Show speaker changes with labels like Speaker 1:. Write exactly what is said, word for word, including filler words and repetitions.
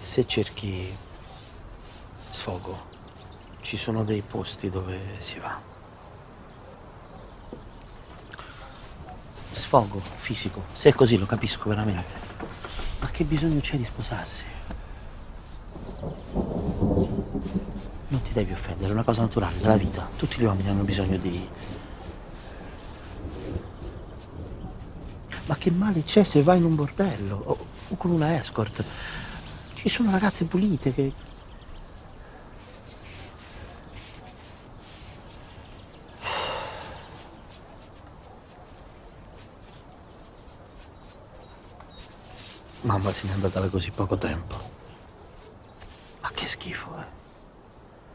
Speaker 1: Se cerchi sfogo, ci sono dei posti dove si va. Sfogo fisico, se è così lo capisco veramente. Ma che bisogno c'è di sposarsi? Non ti devi offendere, è una cosa naturale della vita. Tutti gli uomini hanno bisogno di... Ma che male c'è se vai in un bordello o, o con una escort? Ci sono ragazze pulite che... Mamma se n'è andata da così poco tempo. Ma che schifo, eh.